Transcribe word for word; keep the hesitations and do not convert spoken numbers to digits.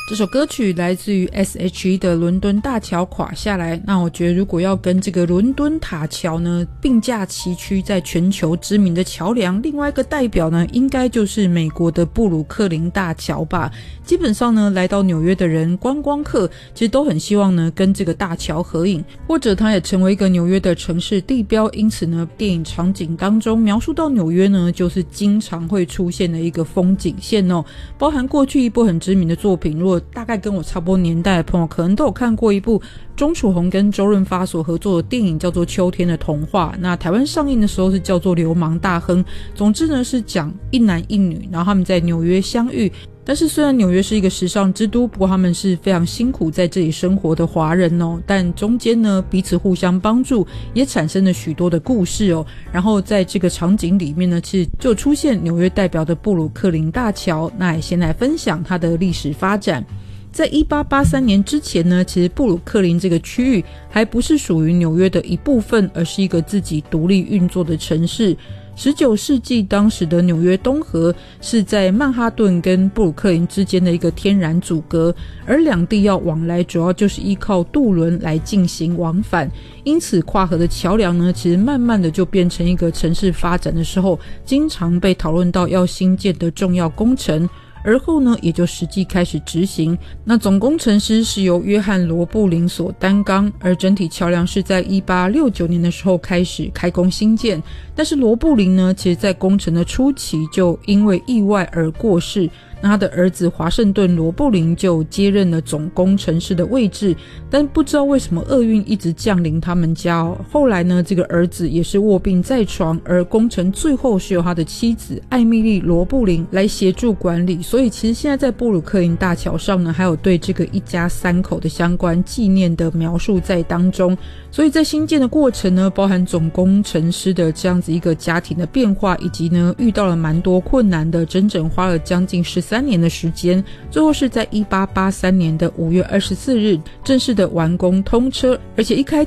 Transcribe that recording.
这首歌曲来自于 S H E 的伦敦大桥垮下来。那我觉得如果要跟这个伦敦塔桥呢并驾齐驱，在全球知名的桥梁，另外一个代表呢应该就是美国的布鲁克林大桥吧。基本上呢来到纽约的人，观光客其实都很希望呢跟这个大桥合影，或者它也成为一个纽约的城市地标。因此呢电影场景当中描述到纽约呢就是经常会出现的一个风景线哦。包含过去一部很知名的作品，如果大概跟我差不多年代的朋友可能都有看过一部钟楚红跟周润发所合作的电影，叫做《秋天的童话》。那台湾上映的时候是叫做《流氓大亨》。总之呢是讲一男一女，然后他们在纽约相遇。但是虽然纽约是一个时尚之都，不过他们是非常辛苦在这里生活的华人哦。但中间呢彼此互相帮助，也产生了许多的故事哦。然后在这个场景里面呢，其实就出现纽约代表的布鲁克林大桥。那也先来分享它的历史发展。在一八八三年之前呢，其实布鲁克林这个区域还不是属于纽约的一部分，而是一个自己独立运作的城市。十九世纪当时的纽约东河是在曼哈顿跟布鲁克林之间的一个天然阻隔，而两地要往来主要就是依靠渡轮来进行往返。因此跨河的桥梁呢，其实慢慢的就变成一个城市发展的时候经常被讨论到要兴建的重要工程。而后呢也就实际开始执行。那总工程师是由约翰罗布林所担纲，而整体桥梁是在一八六九年的时候开始开工兴建。但是罗布林呢其实在工程的初期就因为意外而过世，那他的儿子华盛顿罗布林就接任了总工程师的位置。但不知道为什么厄运一直降临他们家哦。后来呢这个儿子也是卧病在床，而工程最后是由他的妻子艾米丽罗布林来协助管理。所以其实现在在布鲁克林大桥上呢还有对这个一家三口的相关纪念的描述在当中。所以在新建的过程呢包含总工程师的这样子一个家庭的变化，以及呢遇到了蛮多困难的，整整花了将近十三年的时间，最后是在一八八三年的五月二十四日正式的完工通车。而且一开